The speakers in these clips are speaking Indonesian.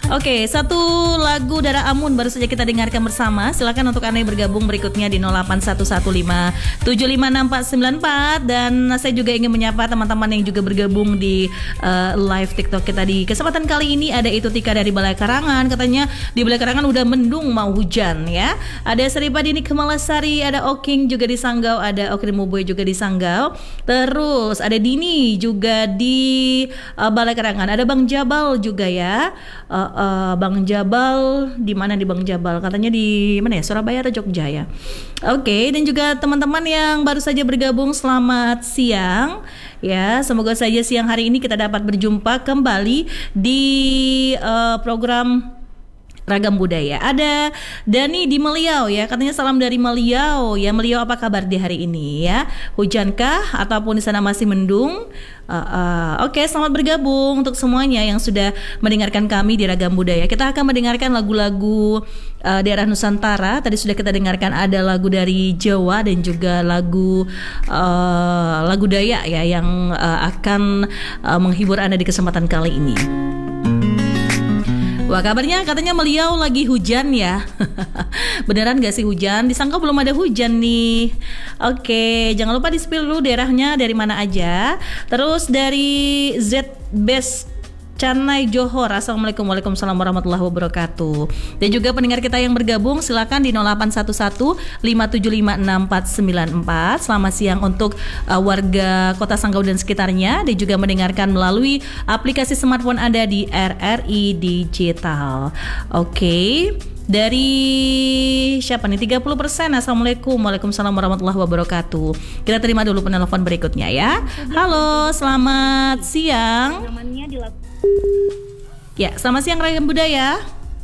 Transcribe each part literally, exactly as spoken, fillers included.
Oke, satu lagu Dara Amun baru saja kita dengarkan bersama. Silakan untuk Anda yang bergabung berikutnya di nol delapan satu satu lima tujuh lima enam empat sembilan empat. Dan saya juga ingin menyapa teman-teman yang juga bergabung di uh, live TikTok kita di kesempatan kali ini. Ada itu Tika dari Balai Karangan, katanya di Balai Karangan udah mendung mau hujan ya. Ada Sri Padini Kemalasari, ada Oking juga di Sanggau, ada Okrimuboy juga di Sanggau. Terus ada Dini juga di uh, Balai Karangan, ada Bang Jabal juga ya. Uh, uh, Bang Jabal di mana di Bang Jabal? Katanya di mana ya? Surabaya atau Jogja ya? Oke, okay, dan juga teman-teman yang baru saja bergabung, selamat siang. Ya, semoga saja siang hari ini kita dapat berjumpa kembali di uh, program Ragam Budaya. Ada Dani di Meliau ya, katanya salam dari Meliau ya. Meliau apa kabar di hari ini ya? Hujankah ataupun di sana masih mendung? Uh, uh, Oke, okay, selamat bergabung untuk semuanya yang sudah mendengarkan kami di Ragam Budaya. Kita akan mendengarkan lagu-lagu uh, daerah Nusantara. Tadi sudah kita dengarkan ada lagu dari Jawa dan juga lagu uh, lagu Dayak ya yang uh, akan uh, menghibur Anda di kesempatan kali ini. Wah, kabarnya katanya Meliau lagi hujan ya. Beneran gak sih hujan? Disangka belum ada hujan nih. Oke, jangan lupa di-spill dulu daerahnya dari mana aja. Terus dari Z Best Canai Johor, assalamualaikum waalaikumsalam warahmatullahi wabarakatuh. Dan juga pendengar kita yang bergabung silakan di nol delapan satu satu lima tujuh lima enam empat sembilan empat. Selamat siang untuk uh, warga Kota Sanggau dan sekitarnya, dan juga mendengarkan melalui aplikasi smartphone Anda di R R I Digital. Oke, okay. Dari siapa nih? tiga puluh persen. Assalamualaikum waalaikumsalam warahmatullahi wabarakatuh. Kita terima dulu penelpon berikutnya ya. Halo, selamat siang. Ya, selamat siang Ragam Budaya.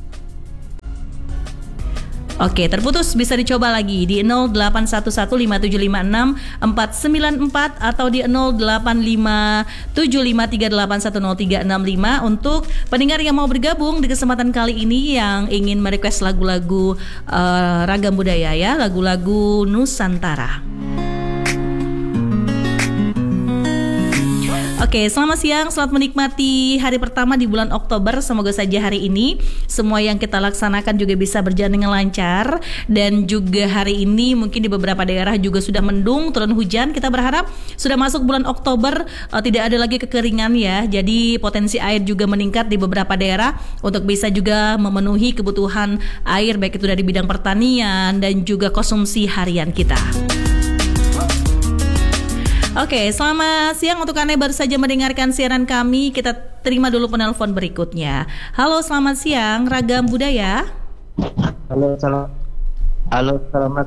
Oke, terputus, bisa dicoba lagi di nol delapan satu satu lima tujuh lima enam empat sembilan empat atau di nol delapan lima tujuh lima tiga delapan satu nol tiga enam lima untuk pendengar yang mau bergabung di kesempatan kali ini yang ingin merequest lagu-lagu uh, Ragam Budaya ya, lagu-lagu Nusantara. Oke, selamat siang, selamat menikmati hari pertama di bulan Oktober. Semoga saja hari ini semua yang kita laksanakan juga bisa berjalan dengan lancar. Dan juga hari ini mungkin di beberapa daerah juga sudah mendung, turun hujan. Kita berharap sudah masuk bulan Oktober, uh, tidak ada lagi kekeringan ya. Jadi potensi air juga meningkat di beberapa daerah untuk bisa juga memenuhi kebutuhan air, baik itu dari bidang pertanian dan juga konsumsi harian kita. Oke, selamat siang untuk Anda yang baru saja mendengarkan siaran kami. Kita terima dulu penelpon berikutnya. Halo, selamat siang, Ragam Budaya. Halo, salam. Halo, selamat.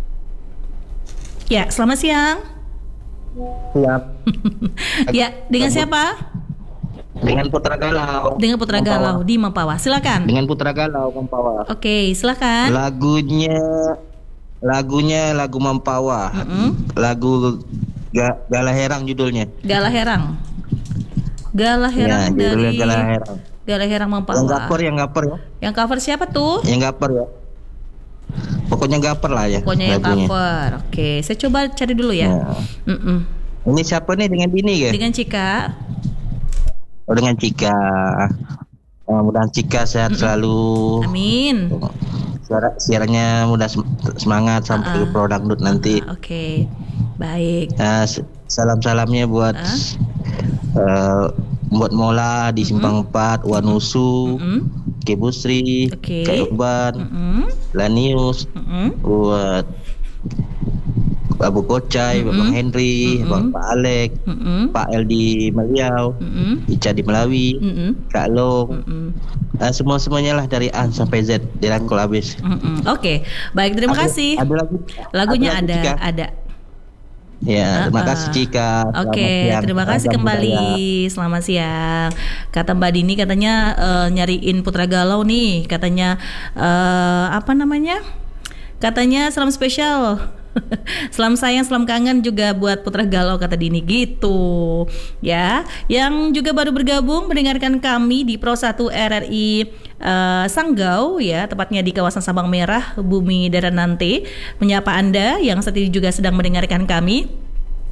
Ya, selamat siang. Siap. Ya, dengan siapa? Dengan Putra Galau. Dengan Putra Mempawah. Galau di Mempawah. Silakan. Dengan Putra Galau Mempawah. Oke, silakan. Lagunya lagunya lagu Mempawah. Mm-hmm. Lagu Galah Herang judulnya. Galah Herang. Galah Herang ya, dari Galah Herang. Galah Herang Mempawah. Yang cover, yang cover ya. Yang cover siapa tuh? Yang cover ya. Pokoknya cover lah ya. Pokoknya lagunya. Yang cover. Oke, saya coba cari dulu ya. ya. Ini siapa nih, dengan Dini ya? Dengan Cika. Oh, dengan Cika. Oh, mudah-mudahan Cika sehat Mm-mm. selalu. Amin. Siar- siarannya mudah semangat sampai uh-uh. produk dangdut nanti. Uh, Oke. Okay. Baik. Nah, salam-salamnya buat uh. uh, buat Mola di Simpang empat, mm-hmm. Wanusu, mm-hmm. Kebusri, okay. Kak Urban, mm-hmm. Lanius, mm-hmm. buat Abu Kocai, mm-hmm. Bang Henry, mm-hmm. Bang Pak Alek, mm-hmm. Pak El di Meliau, mm-hmm. Ica di Melawi, mm-hmm. Kak Long, mm-hmm. uh, semua-semuanya lah dari A sampai Z dirangkul habis. Mm-hmm. Oke, okay. Baik, terima ada, kasih. Ada lagi, lagunya ada, ada, lagi, ada. Ya, terima uh-uh. kasih Cika. Oke, okay, terima kasih kembali. Budaya. Selamat siang. Kata Mbak Dini katanya uh, nyariin Putra Galau nih, katanya uh, apa namanya? Katanya salam spesial. Salam sayang, salam kangen juga buat Putra Galau, kata Dini gitu. Ya, yang juga baru bergabung mendengarkan kami di Pro satu R R I uh, Sanggau ya, tepatnya di kawasan Sabang Merah, Bumi Daran Nante. Menyapa Anda yang saat ini juga sedang mendengarkan kami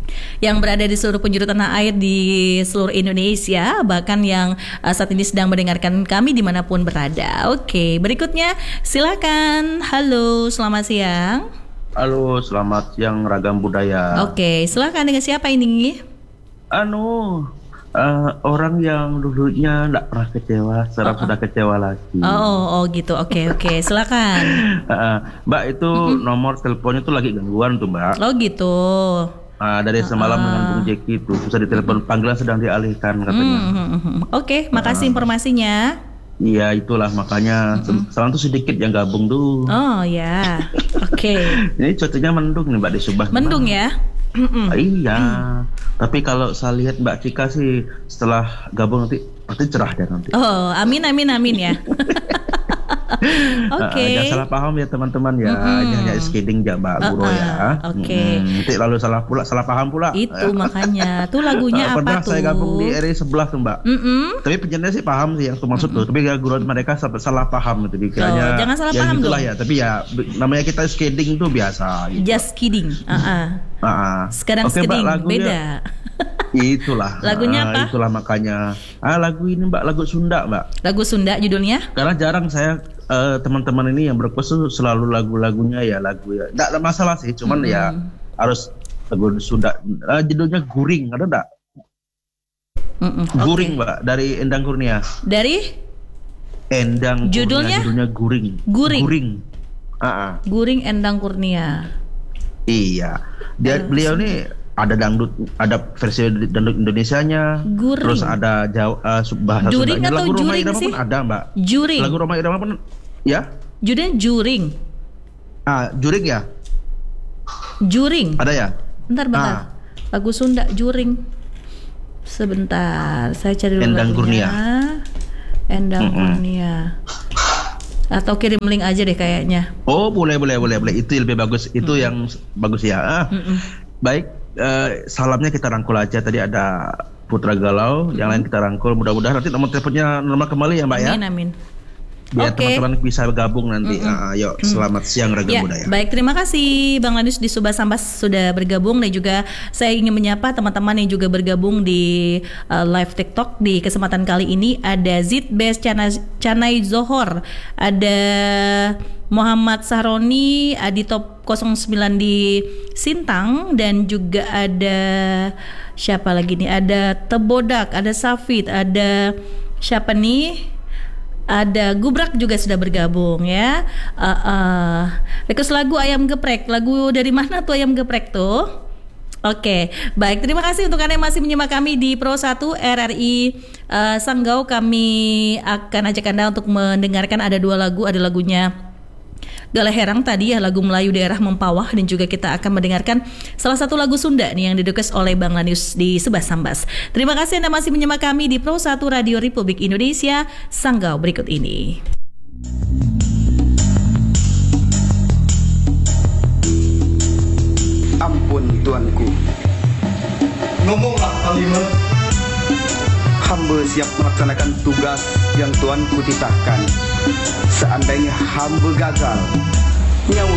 yang berada di seluruh penjuru tanah air di seluruh Indonesia, bahkan yang uh, saat ini sedang mendengarkan kami dimanapun berada. Oke, berikutnya silakan. Halo, selamat siang. Halo, selamat siang Ragam Budaya. Oke, silakan, dengan siapa ini? Anu, uh, orang yang dulunya tidak pernah kecewa, sekarang Oh, sudah kecewa lagi. Oh, oh gitu. Oke, oke, silakan. Uh, Mbak itu nomor teleponnya tuh lagi gangguan tuh Mbak. Oh gitu. Uh, dari semalam Ah. dengan Bung Jeki itu susah ditelepon, panggilan sedang dialihkan katanya. Hmm, hmm, hmm. Oke, makasih informasinya. Iya itulah makanya se- sekarang tuh sedikit yang gabung tuh. Oh ya, oke. Ini cuacanya mendung nih Mbak di Subah. Mendung gimana? ya. Mm-mm. Ah, iya, tapi kalau saya lihat Mbak Cika sih setelah gabung nanti pasti cerah deh nanti. Oh, amin amin amin ya. Oke. Uh, jangan salah paham ya teman-teman ya. Mm-mm. Ini hanya skidding ya Mbak Guru Uh-uh, ya. oke. Mm-mm. Nanti lalu salah pula, salah paham pula. Itu makanya. Tuh lagunya Uh, apa pernah tuh? saya gabung di R I sebelah tuh Mbak. Mm-mm. Tapi penyanyi sih paham sih yang itu maksud tuh. Tapi ya guru mereka sampai salah paham gitu. Dikiranya Oh, jangan salah ya paham gitulah dong. ya. Tapi ya b- namanya kita skidding tuh biasa. Gitu. Just kidding. Uh-uh. Uh-uh. Sekarang Oke, Mbak, kidding lagunya- beda. Itulah. Lagunya Ah, apa? Itulah makanya. Ah lagu ini Mbak, lagu Sunda Mbak. Lagu Sunda judulnya? Karena jarang saya eh, teman-teman ini yang berkuasa selalu lagu-lagunya ya lagu ya. Tidak ada masalah sih, cuman Mm-mm. ya harus lagu Sunda. Eh, judulnya Guring, ada enggak? Mm-mm, oke. Guring Mbak dari Endang Kurnia. Dari Endang Judulnya? Kurnia, judulnya Guring. Guring. Guring. Ah, ah. Guring Endang Kurnia. Iya. Dia Eh, beliau nih ada dangdut, ada versi dangdut Indonesianya. Guring. Terus ada Jawa, eh, bahasa Juring Sundanya. atau Lagu Roma juring Irama sih? pun ada Mbak. Juring. Lagu Roma Irama pun ya. Judulnya Juring. Ah, Juring ya? Juring. Ada ya? Bentar, bentar. Ah. Lagu Sunda Juring. Sebentar, saya cari dulu Endang lagunya. Kurnia. Endang Mm-mm. Kurnia. Atau kirim link aja deh kayaknya. Oh, boleh boleh boleh boleh. Itu lebih bagus. Itu yang bagus ya. Ah. Mm-mm. Baik, eh, salamnya kita rangkul aja. Tadi ada Putra Galau, yang lain kita rangkul. Mudah-mudahan nanti nomor teleponnya normal kembali ya, Mbak ya. Amin, amin. Biar Oke. teman-teman bisa gabung nanti. Ah, ayo, selamat siang Ragam Ya, Budaya. baik, terima kasih Bang Lanius di Subah Sambas sudah bergabung, dan juga saya ingin menyapa teman-teman yang juga bergabung di uh, live TikTok di kesempatan kali ini. Ada Zid Bes Canai, Canai Zohor, ada Muhammad Sahroni, Adi Top nol sembilan di Sintang, dan juga ada siapa lagi nih? Ada Tebodak, ada Safid, ada siapa nih? Ada Gubrak juga sudah bergabung ya. Uh, uh, request lagu Ayam Geprek. Lagu dari mana tuh Ayam Geprek tuh? Oke, baik. Terima kasih untuk Anda yang masih menyimak kami di Pro satu R R I uh, Sanggau. Kami akan ajak Anda untuk mendengarkan ada dua lagu. Ada lagunya Gale Herang tadi ya, lagu Melayu daerah Mempawah, dan juga kita akan mendengarkan salah satu lagu Sunda nih yang didukes oleh Bang Lanius di Subah Sambas. Terima kasih Anda masih menyimak kami di Pro satu Radio Republik Indonesia Sanggau berikut ini. Ampun tuanku, Ngomonglah kalimat. hamba siap melaksanakan tugas yang tuanku titahkan. Seandainya hamba gagal, nyawa